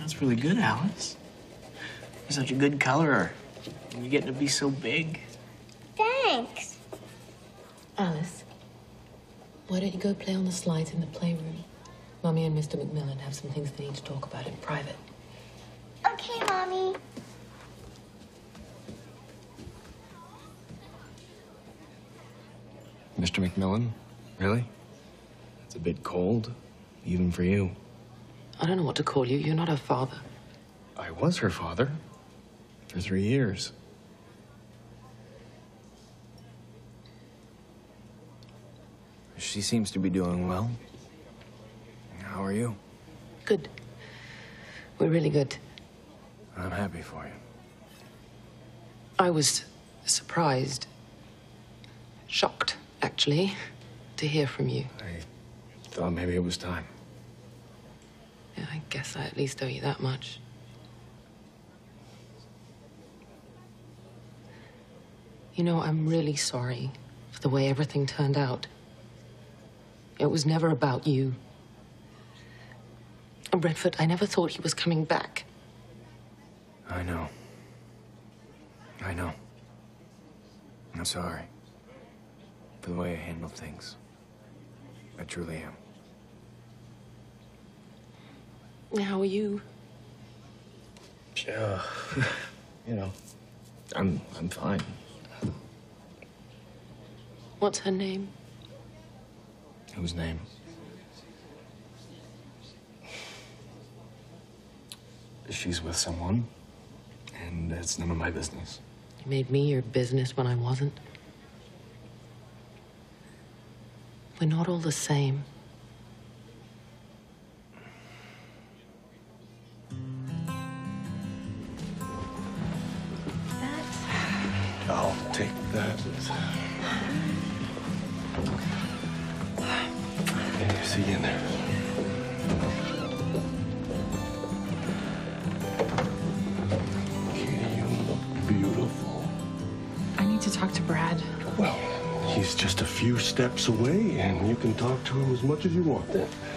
That's really good, Alice. You're such a good colorer. And you're getting to be so big. Thanks. Alice, why don't you go play on the slides in the playroom? Mommy and Mr. McMillan have some things they need to talk about in private. Okay, Mommy. Mr. McMillan? Really? It's a bit cold, even for you. I don't know what to call you. You're not her father. I was her father for 3 years. She seems to be doing well. How are you? Good. We're really good. I'm happy for you. I was surprised, shocked, actually, to hear from you. I thought maybe it was time. Yeah, I guess I at least owe you that much. You know, I'm really sorry for the way everything turned out. It was never about you. And Redford, I never thought he was coming back. I know. I know. I'm sorry for the way I handled things. I truly am. How are you? You know, I'm fine. What's her name? Whose name? She's with someone, and it's none of my business. You made me your business when I wasn't. We're not all the same. I'll take that. Okay, see you in there. Katie, you look beautiful. I need to talk to Brad. Well, he's just a few steps away, and you can talk to him as much as you want then.